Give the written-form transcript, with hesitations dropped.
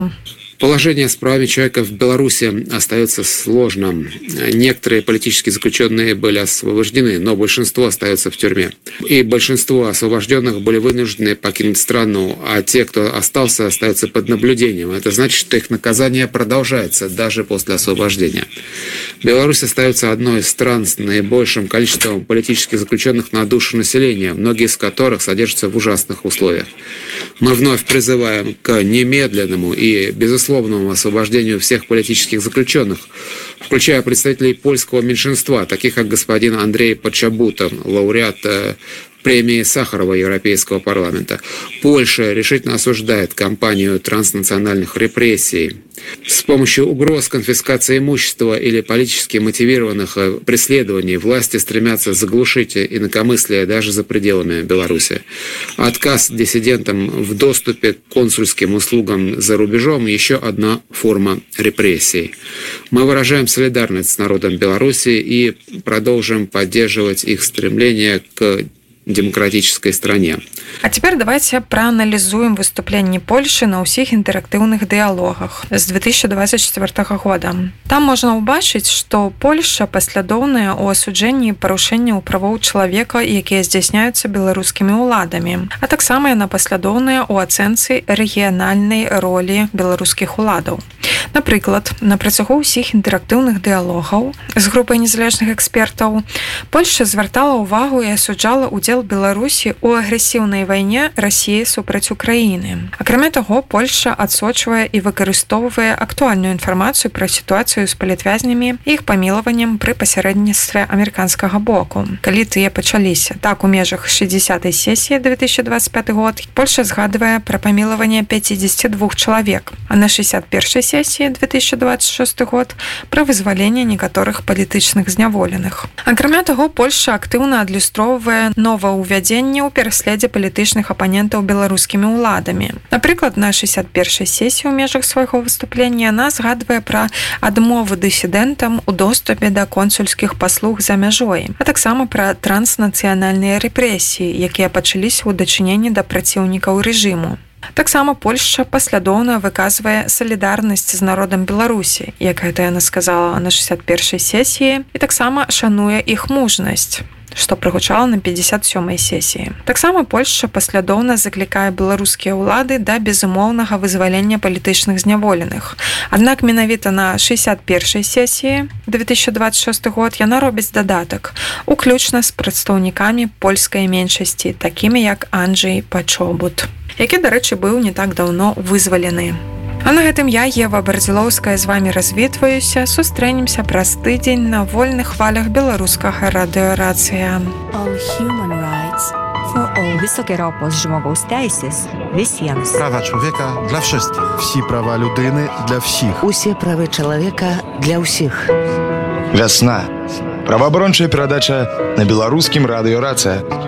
Положение с правами человека в Беларуси остается сложным. Некоторые политические заключенные были освобождены, но большинство остается в тюрьме. И большинство освобожденных были вынуждены покинуть страну, а те, кто остался, остаются под наблюдением. Это значит, что их наказание продолжается даже после освобождения. Беларусь остается одной из стран с наибольшим количеством политических заключенных на душу населения, многие из которых содержатся в ужасных условиях. Мы вновь призываем к немедленному и безусловному освобождению всех политических заключенных, включая представителей польского меньшинства, таких как господин Андрей Почобута, лауреат премии Сахарова Европейского парламента. Польша решительно осуждает кампанию транснациональных репрессий. С помощью угроз конфискации имущества или политически мотивированных преследований власти стремятся заглушить инакомыслие даже за пределами Беларуси. Отказ диссидентам в доступе к консульским услугам за рубежом – еще одна форма репрессий. Мы выражаем солидарность с народом Беларуси и продолжим поддерживать их стремление к демократической стране. А цяпер давайте прааналізуем выступленні Польшы на ўсіх інтэрактыўных дыялогах з 2024 года. Там можна ўбачыць, што Польша паслядоўная ў асуджэнні парушэнняў правоў чалавека, якія здзяйсняюцца беларускімі ўладамі, а таксама яна паслядоўная ў ацэнцы рэгіянальнай ролі беларускіх уладаў. Напрыклад, на працягу ўсіх інтэрактыўных дыялогаў з групай незалежных экспертаў Польша звяртала ўвагу і асуджала ўдзел Беларусі ў агрэсіўнай вайне Расіі супраць Украіны. Акрамя таго, Польша адсочвае і выкарыстоўвае актуальную інфармацыю пра сітуацыю з палітвязнямі і іх памілаваннем пры пасярэдніцтве амерыканскага боку. Калі тыя пачаліся, так у межах 60-й сесіі 2025 год Польша згадвае пра памілаванне 52 чалавек, а на 61-й сесіі 2026 год пра вызваленне некаторых палітычных зняволеных. Акрамя таго, Польша актыўна адлюстроўвае новаўвядзенне ў пераследзе палітычных апанентаў беларускімі ўладамі. Напрыклад, на 61-й сесіі ў межах свайго выступлення яна згадвае пра адмову дысідэнтам у доступе да консульскіх паслуг за мяжой, а таксама пра транснацыянальныя рэпрэсіі, якія пачаліся ў дачыненні да праціўнікаў рэжыму. Таксама Польша паслядоўна выказвае салідарнасць з народам Беларусі, як гэта яна сказала на 61-й сесіі, і таксама шануе іх мужнасць, што прагучала на 57-й сесіі. Таксама Польша паслядоўна заклікае беларускія ўлады да безумоўнага вызвалення палітычных зняволеных. Аднак менавіта на 61-й сесіі 2026 год яна робіць дадатак, уключна з прадстаўнікамі польскай меншасці, такімі як Анджей Пачобут, які, дарэчы, быў не так даўно вызвалены. А на гэтым я, Ева Бардзілоўская, з вамі развітваюся. Сустрэнемся праз тыдзень на вольных хвалях беларускага радыёрацыя. Wysokie ropos żmogą stejsys, wysjans. Prawa człowieka dla wszystkich. Всі права людини для всіх. Усі прави чоловіка для всіх. Вясна. Праваабарончая перадача на беларускім радыёрацыя.